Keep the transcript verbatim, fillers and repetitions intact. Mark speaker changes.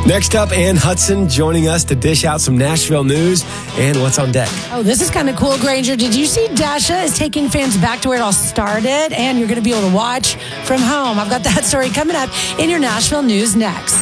Speaker 1: Next up, Ann Hudson joining us to dish out some Nashville news and what's on deck.
Speaker 2: Oh, this is kind of cool, Granger. Did you see Dasha is taking fans back to where it all started? And you're going to be able to watch from home. I've got that story coming up in your Nashville news next.